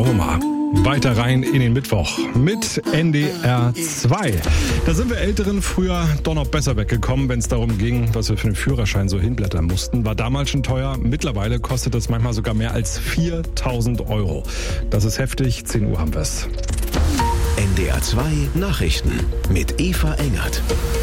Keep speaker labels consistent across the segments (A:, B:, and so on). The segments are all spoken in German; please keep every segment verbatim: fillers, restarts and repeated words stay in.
A: Oklahoma. Weiter rein in den Mittwoch mit N D R zwei. Da sind wir Älteren früher doch noch besser weggekommen, wenn es darum ging, was wir für einen Führerschein so hinblättern mussten. War damals schon teuer. Mittlerweile kostet das manchmal sogar mehr als viertausend Euro. Das ist heftig. zehn Uhr haben wir es.
B: N D R zwei Nachrichten mit Eva Engert.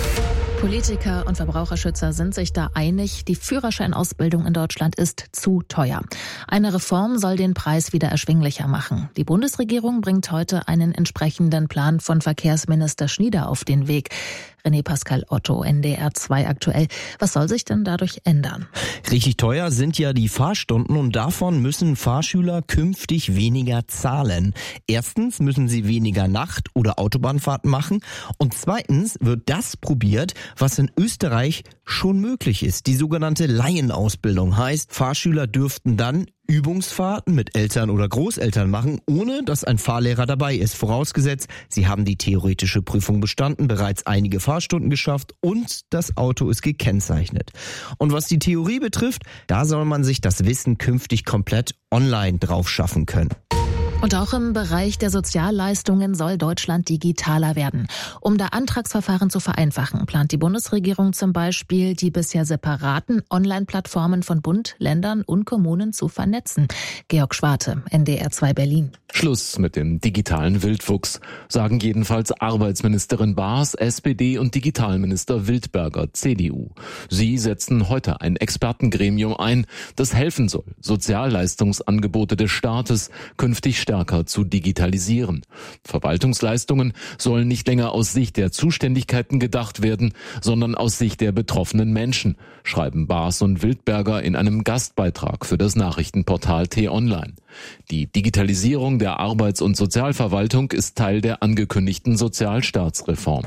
C: Politiker und Verbraucherschützer sind sich da einig, die Führerscheinausbildung in Deutschland ist zu teuer. Eine Reform soll den Preis wieder erschwinglicher machen. Die Bundesregierung bringt heute einen entsprechenden Plan von Verkehrsminister Schnieder auf den Weg. René Pascal Otto, N D R zwei aktuell. Was soll sich denn dadurch ändern?
D: Richtig teuer sind ja die Fahrstunden und davon müssen Fahrschüler künftig weniger zahlen. Erstens müssen sie weniger Nacht- oder Autobahnfahrten machen und zweitens wird das probiert, was in Österreich schon möglich ist. Die sogenannte Laienausbildung heißt, Fahrschüler dürften dann Übungsfahrten mit Eltern oder Großeltern machen, ohne dass ein Fahrlehrer dabei ist. Vorausgesetzt, sie haben die theoretische Prüfung bestanden, bereits einige Fahrstunden geschafft und das Auto ist gekennzeichnet. Und was die Theorie betrifft, da soll man sich das Wissen künftig komplett online drauf schaffen können.
C: Und auch im Bereich der Sozialleistungen soll Deutschland digitaler werden. Um da Antragsverfahren zu vereinfachen, plant die Bundesregierung zum Beispiel, die bisher separaten Online-Plattformen von Bund, Ländern und Kommunen zu vernetzen. Georg Schwarte, N D R zwei Berlin.
E: Schluss mit dem digitalen Wildwuchs, sagen jedenfalls Arbeitsministerin Baas, S P D und Digitalminister Wildberger, C D U. Sie setzen heute ein Expertengremium ein, das helfen soll, Sozialleistungsangebote des Staates künftig stärker zu digitalisieren. Verwaltungsleistungen sollen nicht länger aus Sicht der Zuständigkeiten gedacht werden, sondern aus Sicht der betroffenen Menschen, schreiben Baas und Wildberger in einem Gastbeitrag für das Nachrichtenportal T-Online. Die Digitalisierung der Arbeits- und Sozialverwaltung ist Teil der angekündigten Sozialstaatsreform.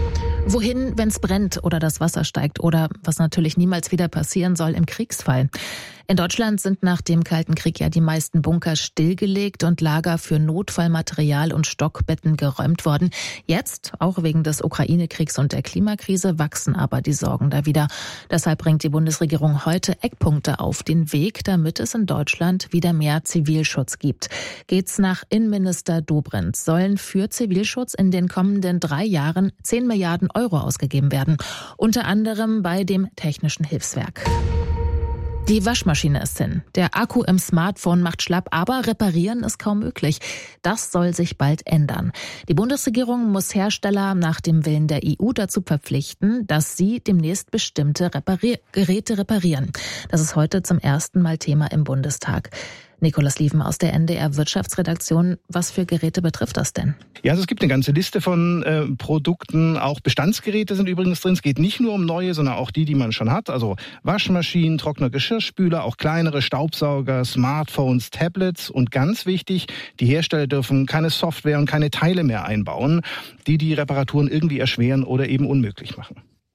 C: Wohin, wenn es brennt oder das Wasser steigt oder, was natürlich niemals wieder passieren soll, im Kriegsfall? In Deutschland sind nach dem Kalten Krieg ja die meisten Bunker stillgelegt und Lager für Notfallmaterial und Stockbetten geräumt worden. Jetzt, auch wegen des Ukraine-Kriegs und der Klimakrise, wachsen aber die Sorgen da wieder. Deshalb bringt die Bundesregierung heute Eckpunkte auf den Weg, damit es in Deutschland wieder mehr Zivilschutz gibt. Geht's nach Innenminister Dobrindt, sollen für Zivilschutz in den kommenden drei Jahren zehn Milliarden Euro ausgegeben werden, unter anderem bei dem Technischen Hilfswerk. Die Waschmaschine ist hin. Der Akku im Smartphone macht schlapp, aber reparieren ist kaum möglich. Das soll sich bald ändern. Die Bundesregierung muss Hersteller nach dem Willen der E U dazu verpflichten, dass sie demnächst bestimmte Reparier- Geräte reparieren. Das ist heute zum ersten Mal Thema im Bundestag. Nikolaus Lieven aus der N D R Wirtschaftsredaktion. Was für Geräte betrifft das denn?
F: Ja, also es gibt eine ganze Liste von äh, Produkten. Auch Bestandsgeräte sind übrigens drin. Es geht nicht nur um neue, sondern auch die, die man schon hat. Also Waschmaschinen, trockene Geschirrspüler, auch kleinere Staubsauger, Smartphones, Tablets. Und ganz wichtig, die Hersteller dürfen keine Software und keine Teile mehr einbauen, die die Reparaturen irgendwie erschweren oder eben unmöglich machen.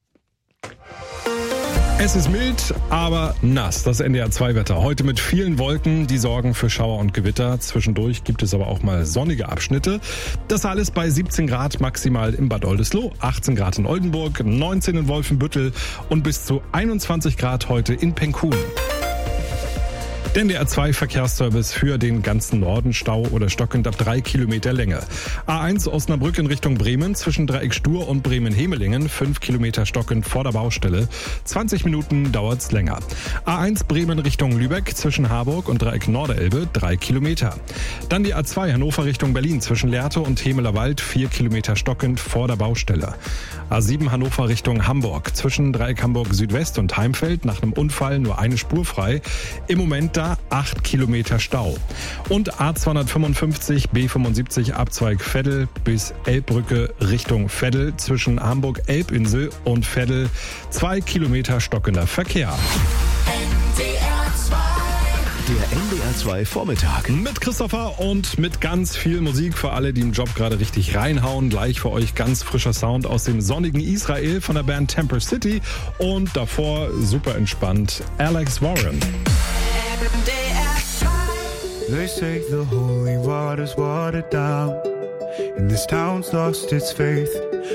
A: Es ist mild, aber nass. Das N D R zwei Wetter. Heute mit vielen Wolken, die sorgen für Schauer und Gewitter. Zwischendurch gibt es aber auch mal sonnige Abschnitte. Das alles bei siebzehn Grad maximal in Bad Oldesloe, achtzehn Grad in Oldenburg, neunzehn in Wolfenbüttel und bis zu einundzwanzig Grad heute in Penkhulen. Der N D R zwei Verkehrsservice für den ganzen Norden, Stau oder stockend ab drei Kilometer Länge. A eins Osnabrück in Richtung Bremen zwischen Dreieck Stur und Bremen-Hemelingen, fünf Kilometer stockend vor der Baustelle. zwanzig Minuten dauert's länger. A eins Bremen Richtung Lübeck zwischen Harburg und Dreieck Norderelbe, drei Kilometer. Dann die A zwei Hannover Richtung Berlin zwischen Lehrte und Hemeler Wald, vier Kilometer stockend vor der Baustelle. A sieben Hannover Richtung Hamburg zwischen Dreieck Hamburg Südwest und Heimfeld nach einem Unfall nur eine Spur frei. Im Moment da acht Kilometer Stau. Und A zweihundertfünfundfünfzig B fünfundsiebzig Abzweig Veddel bis Elbbrücke Richtung Veddel zwischen Hamburg-Elbinsel und Veddel, zwei Kilometer stockender Verkehr.
B: Der N D R zwei Vormittag.
A: Mit Christopher und mit ganz viel Musik für alle, die im Job gerade richtig reinhauen. Gleich für euch ganz frischer Sound aus dem sonnigen Israel von der Band Temper City. Und davor super entspannt Alex Warren.
G: They say the holy water's watered down, and this town's lost its faith.